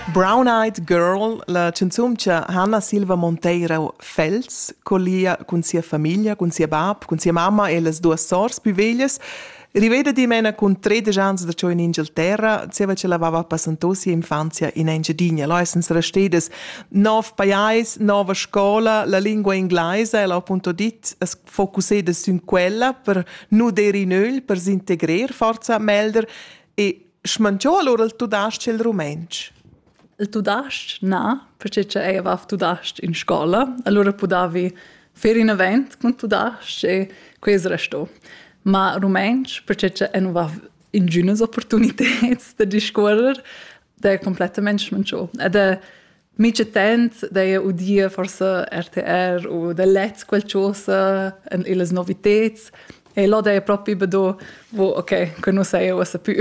Brown Eyed Girl, la canzun che Hanna Silva Monteiro Fels collia con sia famiglia, con sia bab, con sia mamma e le due sors più veglias. Riveda di mena con 13 anni da ciò in Inghilterra, diceva che l'aveva passato sia infanzia in Engiadina. Là essens restedes 9 pais, nova scuola, la lingua inglese, e l'ha appunto dit, es focusedes su quella per nu deri nöl, per s'integrer, forza melder, e smanciò allora il tudasc e il rumensch. Il tudasc, no, perché aveva tudasc in scuola, allora potevi fare un evento con tudasc e questo restò. Ma rumensch, perché non aveva in giunas opportunità di discorrere, è completamente smanciò. Ed è mica tempo di udire forse RTR o di leggere qualcosa e le novità. E là è proprio vedo, ok, che non sei o più.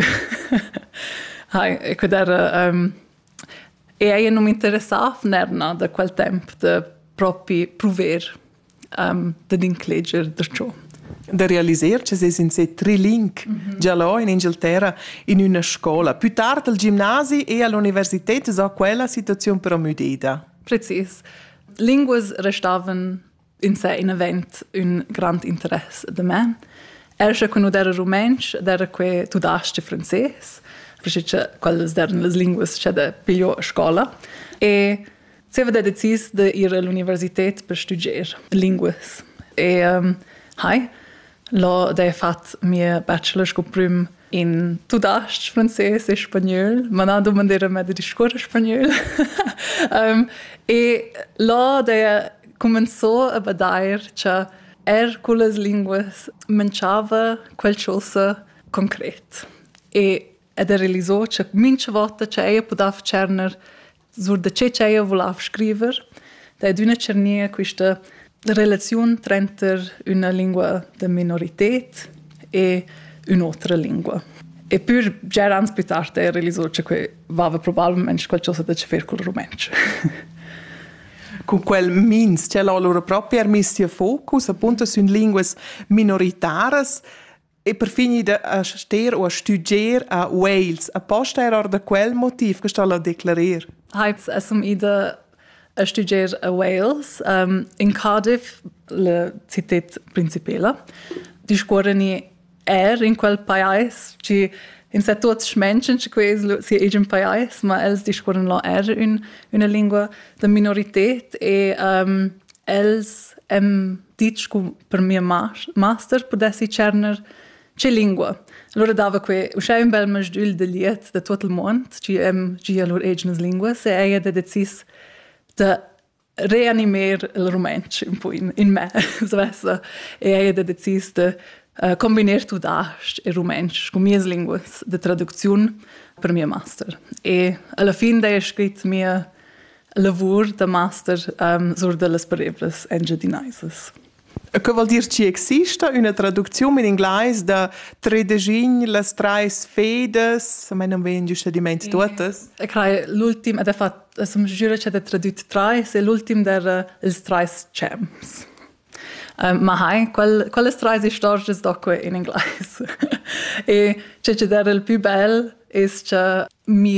E che era... E io non mi interessava nerna da quel tempo di proprio provare di includere da ciò. Da realizzare che sei in sé trilingue già là in Inghilterra in una scuola. Più tardi al ginnasio e all'università è quella situazione però mudata. Precis. Lingue restavano in sé in event un grande interesse da me. Erst quando era rumensch, era que tudasc francese, perché quelle erano le lingue che da pigliò a scuola. E si aveva deciso di ir all'università per studiare lingue. E l'ho fatto mio bachelor scoprim in tudasc francese e spagnolo, ma non domandare a me di discorrere spagnolo. E l'ho cominciò a vedere che con le lingue mancava qualcosa concreto. E realizzò che mince volte che io potevo cernere sur de che io volevo scrivere, da una cernia questa relazione tra una lingua di minorità e un'altra lingua. E poi, già anni più tardi, realizzò che aveva probabilmente qualcosa da fare con il rumensch. Con quel means, c'è la loro propria armissia focus, appunto, su lingue minoritarie, e per finire a stare o a studiare a Wales. Apposta era da quel motivo che sto a declarare. Sono ida a studiare a Wales, in Cardiff, la città principale. Discorreni in quel paese, che in sé tutti smenschen, che questo sia un paese, ma els discorren là una lingua di minorità e els dit per mio master potessi cerner c'è lingua. Allora dava que uscì un bel masdul de liet da tutto il mondo, ci allora egnas lingue, e ella ha deciso di reanimare il rumensch un po' in me, e ella ha deciso di combinare tudasc e rumensch con mie lingue di traduzione per mio master. E alla fine ho scritto mio lavoro da master sur de las parevras engiadinaises. Che vuol dire che esiste una traduzione in inglese da tredegin, las trais fedes, a me non vengono giustamente tutte? L'ultimo, mi giuro che ha tradotto trais, e l'ultimo era il trais champs. Ma quelle trais storie sono in inglese. E ciò che era il più bello è che